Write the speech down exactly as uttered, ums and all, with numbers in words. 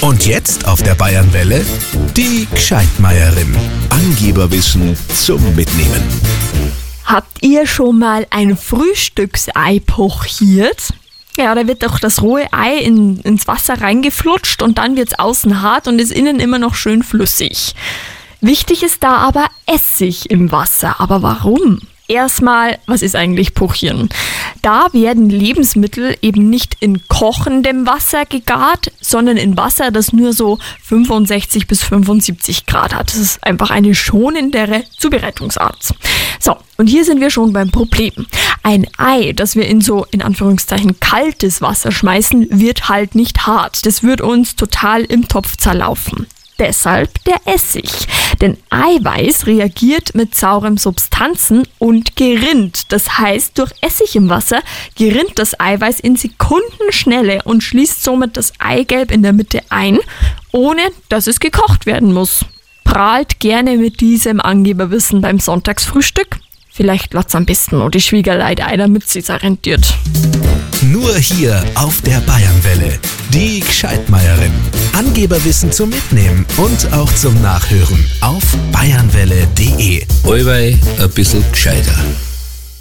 Und jetzt auf der Bayernwelle die Gscheitmeierin. Angeberwissen zum Mitnehmen. Habt ihr schon mal ein Frühstücksei pochiert? Ja, da wird doch das rohe Ei in, ins Wasser reingeflutscht und dann wird es außen hart und ist innen immer noch schön flüssig. Wichtig ist da aber Essig im Wasser. Aber warum? Erstmal, was ist eigentlich Pochieren? Da werden Lebensmittel eben nicht in kochendem Wasser gegart, sondern in Wasser, das nur so fünfundsechzig bis fünfundsiebzig Grad hat. Das ist einfach eine schonendere Zubereitungsart. So, und hier sind wir schon beim Problem. Ein Ei, das wir in so, in Anführungszeichen, kaltes Wasser schmeißen, wird halt nicht hart. Das wird uns total im Topf zerlaufen. Deshalb der Essig. Denn Eiweiß reagiert mit sauren Substanzen und gerinnt. Das heißt, durch Essig im Wasser gerinnt das Eiweiß in Sekundenschnelle und schließt somit das Eigelb in der Mitte ein, ohne dass es gekocht werden muss. Prahlt gerne mit diesem Angeberwissen beim Sonntagsfrühstück. Vielleicht lasst am besten noch die Schwiegerleid ein, damit sie es rentiert. Nur hier auf der Bayernwelle. Die Gscheitmeierin. Angeberwissen zum Mitnehmen und auch zum Nachhören auf bayernwelle punkt de. Allweil ein bisschen gescheiter.